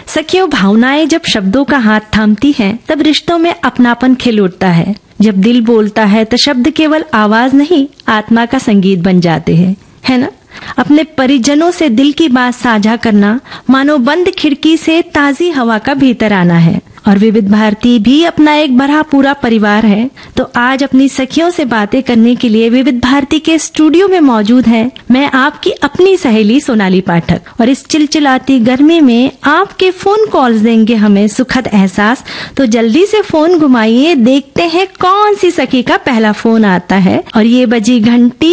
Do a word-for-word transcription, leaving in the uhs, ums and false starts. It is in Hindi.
सखियों, भावनाएं जब शब्दों का हाथ थामती हैं, तब रिश्तों में अपनापन खिल उठता है। जब दिल बोलता है तो शब्द केवल आवाज नहीं, आत्मा का संगीत बन जाते हैं, है ना। अपने परिजनों से दिल की बात साझा करना मानो बंद खिड़की से ताजी हवा का भीतर आना है। और विविध भारती भी अपना एक भरा पूरा परिवार है। तो आज अपनी सखियों से बातें करने के लिए विविध भारती के स्टूडियो में मौजूद है मैं आपकी अपनी सहेली सोनाली पाठक। और इस चिलचिलाती गर्मी में आपके फोन कॉल्स देंगे हमें सुखद एहसास। तो जल्दी से फोन घुमाइए, देखते हैं कौन सी सखी का पहला फोन आता है। और ये बजी घंटी